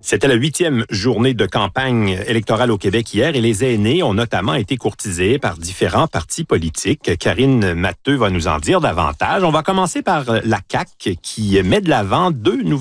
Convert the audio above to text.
C'était la 8e journée de campagne électorale au Québec hier et les aînés ont notamment été courtisés par différents partis politiques. Karine Matteux va nous en dire davantage. On va commencer par la CAQ qui met de l'avant deux nouvelles